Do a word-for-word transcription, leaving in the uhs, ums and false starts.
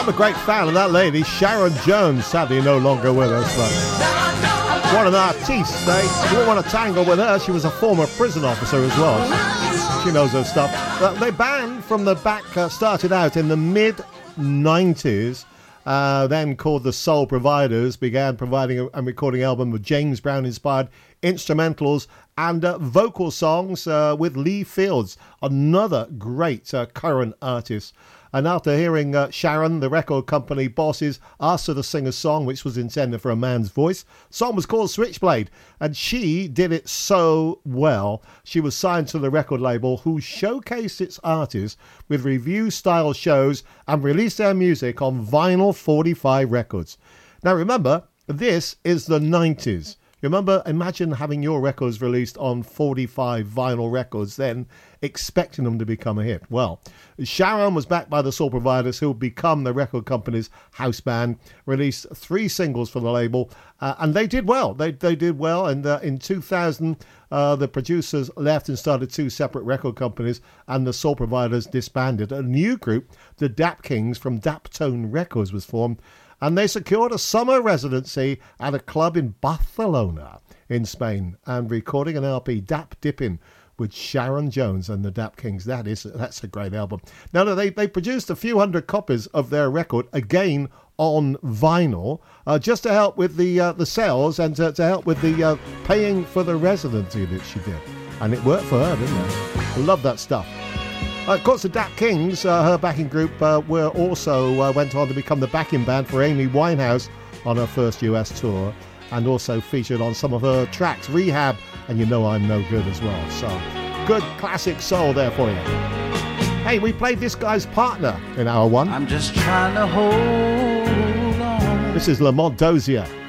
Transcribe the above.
I'm a great fan of that lady, Sharon Jones, sadly no longer with us, but what an artiste, eh? You wouldn't want to tangle with her. She was a former prison officer as well. She knows her stuff. Uh, they band from the back uh, started out in the mid nineties, uh, then called the Soul Providers, began providing a, a recording album with James Brown inspired instrumentals and uh, vocal songs uh, with Lee Fields, another great uh, current artist. And after hearing uh, Sharon, the record company bosses asked her to sing a song which was intended for a man's voice. The song was called Switchblade, and she did it so well. She was signed to the record label, who showcased its artists with review-style shows and released their music on vinyl forty-five records. Now remember, this is the nineties. Remember, imagine having your records released on forty-five vinyl records, then expecting them to become a hit. Well, Sharon was backed by the Soul Providers, who would become the record company's house band, released three singles for the label, uh, and they did well. They they did well, and uh, in two thousand, uh, the producers left and started two separate record companies, and the Soul Providers disbanded. A new group, the Dap Kings from Daptone Records, was formed, and they secured a summer residency at a club in Barcelona in Spain, and recording an L P, Dap Dippin', with Sharon Jones and the Dap Kings. That is, that's a great album. Now, they, they produced a few hundred copies of their record, again on vinyl, uh, just to help with the uh, the sales and to, to help with the uh, paying for the residency that she did. And it worked for her, didn't it? I love that stuff. Uh, of course, the Dap Kings, uh, her backing group, uh, were also uh, went on to become the backing band for Amy Winehouse on her first U S tour, and also featured on some of her tracks, Rehab and You Know I'm No Good as well. So, good classic soul there for you. Hey, we played this guy's partner in hour one. I'm just trying to hold on. This is Lamont Dozier.